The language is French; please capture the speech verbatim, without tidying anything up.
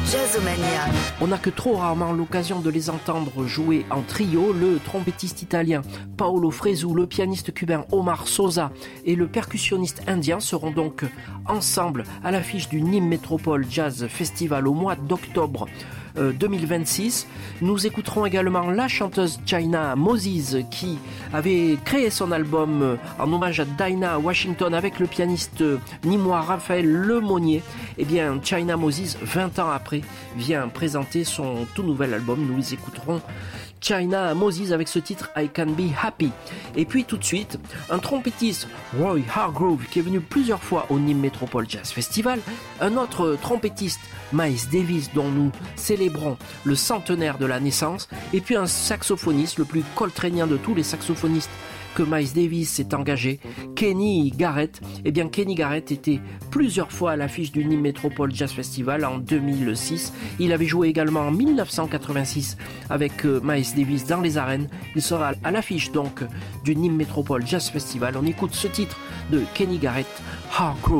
Jazzomania. On n'a que trop rarement l'occasion de les entendre jouer en trio. Le trompettiste italien Paolo Fresu, le pianiste cubain Omar Sosa et le percussionniste indien seront donc ensemble à l'affiche du Nîmes Métropole Jazz Festival au mois d'octobre deux mille vingt-six. Nous écouterons également la chanteuse China Moses qui avait créé son album en hommage à Dinah Washington avec le pianiste nîmois Raphaël Lemonnier. Eh bien, China Moses, vingt ans après, vient présenter son tout nouvel album. Nous les écouterons China Moses avec ce titre I Can Be Happy. Et puis tout de suite, un trompettiste, Roy Hargrove, qui est venu plusieurs fois au Nîmes Métropole Jazz Festival, un autre trompettiste, Miles Davis, dont nous célébrons le centenaire de la naissance, et puis un saxophoniste, le plus coltranien de tous les saxophonistes que Miles Davis s'est engagé, Kenny Garrett. Eh bien, Kenny Garrett était plusieurs fois à l'affiche du Nîmes Métropole Jazz Festival en deux mille six. Il avait joué également en dix-neuf cent quatre-vingt-six avec Miles Davis dans les arènes. Il sera à l'affiche donc du Nîmes Métropole Jazz Festival. On écoute ce titre de Kenny Garrett, Hargrove.